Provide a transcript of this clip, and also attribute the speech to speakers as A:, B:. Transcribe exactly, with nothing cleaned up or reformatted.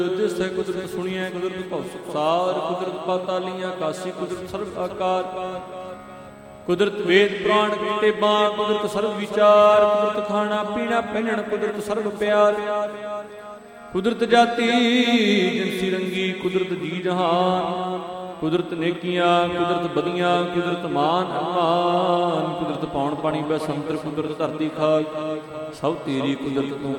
A: ਜਿਸ ਹੈ ਕੁਦਰਤ ਸੁਣੀਐ ਕੁਦਰਤ ਭਉ ਸੰਸਾਰ ਕੁਦਰਤ ਪਾਤਾਲੀਆਂ ਆਕਾਸੀ ਕੁਦਰਤ ਸਰਬ ਆਕਾਰ ਕੁਦਰਤ ਵੇਦ ਪ੍ਰਾਣ ਟੇਬਾਂ ਕੁਦਰਤ ਸਰਬ ਵਿਚਾਰ ਕੁਦਰਤ ਖਾਣਾ ਪੀਣਾ ਪਹਿਨਣ ਕੁਦਰਤ ਸਰਬ ਪਿਆਰ ਕੁਦਰਤ ਜਾਤੀ ਜਿਨਸੀ ਰੰਗੀ ਕੁਦਰਤ ਜੀ ਜਹਾਨ ਕੁਦਰਤ ਨੇਕੀਆਂ ਕੁਦਰਤ ਬਦੀਆਂ ਕੁਦਰਤ ਮਾਨ ਅਨਮਾਨ ਕੁਦਰਤ ਪੌਣ ਪਾਣੀ ਬੈ ਸਮੁੰਦਰ ਕੁਦਰਤ ਧਰਤੀ ਖਾਕ ਸਭ ਤੇਰੀ ਕੁਦਰਤ ਤੂੰ